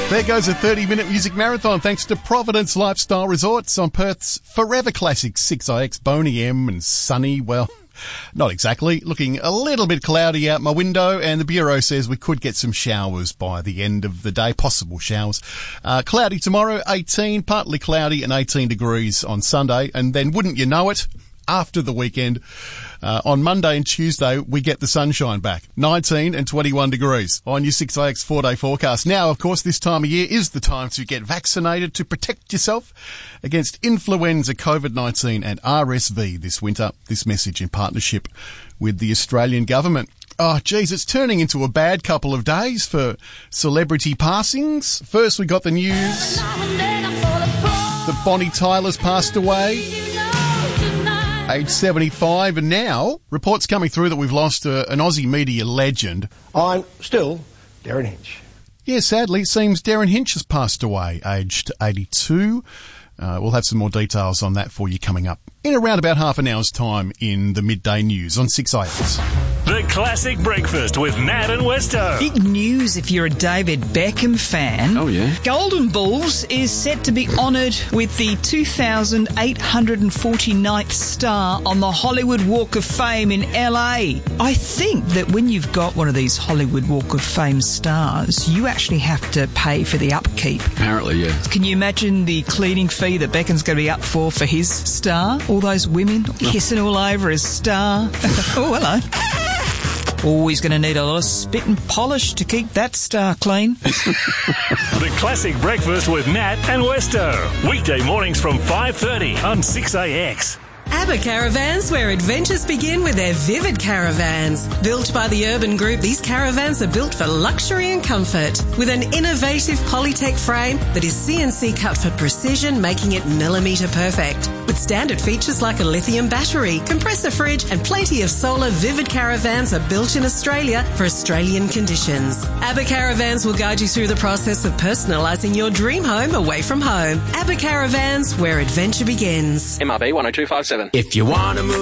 There goes a 30-minute music marathon thanks to Providence Lifestyle Resorts on Perth's Forever Classic 6IX, Boney M and sunny. Well, not exactly. Looking a little bit cloudy out my window, and the Bureau says we could get some showers by the end of the day, possible showers. Cloudy tomorrow, 18, partly cloudy and 18 degrees on Sunday, and then wouldn't you know it, after the weekend, on Monday and Tuesday, we get the sunshine back. 19 and 21 degrees on your 6IX 4-day forecast. Now, of course, this time of year is the time to get vaccinated to protect yourself against influenza, COVID-19 and RSV this winter. This message in partnership with the Australian government. Oh, geez, it's turning into a bad couple of days for celebrity passings. First, we got the news that Bonnie Tyler's passed away, age 75, and now reports coming through that we've lost an Aussie media legend. I'm still Darren Hinch. Yeah, sadly, it seems Darren Hinch has passed away, aged 82. We'll have some more details on that for you coming up in around about half an hour's time in the midday news on 6IX. The Classic Breakfast with Nat and Westo. Big news if you're a David Beckham fan. Oh, yeah? Golden Bulls is set to be honoured with the 2,849th star on the Hollywood Walk of Fame in LA. I think that when you've got one of these Hollywood Walk of Fame stars, you actually have to pay for the upkeep. Apparently, yeah. Can you imagine the cleaning fee that Beckham's going to be up for his star? All those women kissing all over his star. Oh, hello. Oh, he's going to need a lot of spit and polish to keep that star clean. The Classic Breakfast with Nat and Westo. Weekday mornings from 5:30 on 6AX. ABBA Caravans, where adventures begin with their Vivid Caravans. Built by the Urban Group, these caravans are built for luxury and comfort. With an innovative Polytech frame that is CNC cut for precision, making it millimetre perfect. With standard features like a lithium battery, compressor fridge and plenty of solar, Vivid Caravans are built in Australia for Australian conditions. ABBA Caravans will guide you through the process of personalising your dream home away from home. ABBA Caravans, where adventure begins. MRB 10257. If you want to move